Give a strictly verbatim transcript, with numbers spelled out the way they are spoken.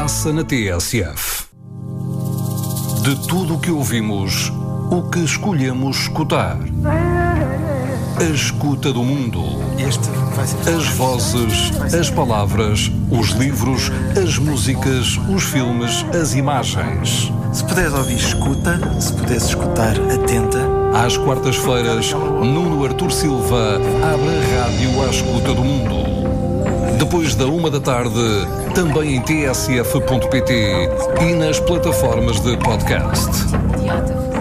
passa na T S F. De tudo o que ouvimos, o que escolhemos escutar. A escuta do mundo. Este vai ser... As vozes, as palavras, os livros, as músicas, os filmes, as imagens. Se puderes ouvir, escuta. Se puderes escutar, atenta. Às quartas-feiras, Nuno Artur Silva abre a rádio à escuta do mundo. Depois da uma da tarde, também em T S F ponto P T e nas plataformas de podcast.